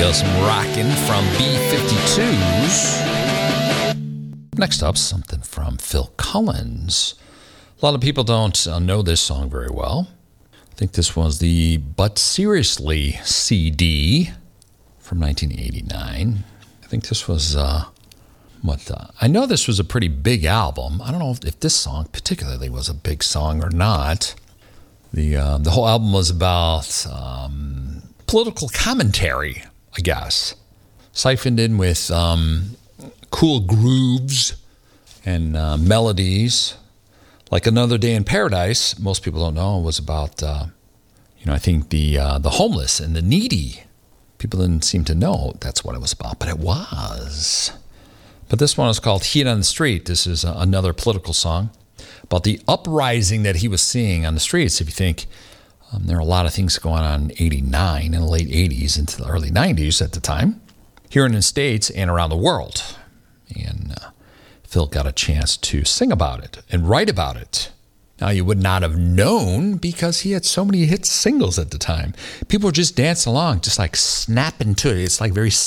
Some rockin' from B-52s. Next up, something from Phil Collins. A lot of people don't know this song very well. I think this was the But Seriously CD from 1989. I think this was, I know this was a pretty big album. I don't know if this song particularly was a big song or not. The whole album was about political commentary, I guess, siphoned in with cool grooves and melodies. Like Another Day in Paradise, most people don't know, was about, I think the homeless and the needy. People didn't seem to know that's what it was about, but it was. But this one is called Heat on the Street. This is another political song about the uprising that he was seeing on the streets. If you think, there are a lot of things going on in 89 in the late 80s into the early 90s at the time, here in the States and around the world. And Phil got a chance to sing about it and write about it. Now, you would not have known because he had so many hit singles at the time. People were just dancing along, just like snapping to it. It's like very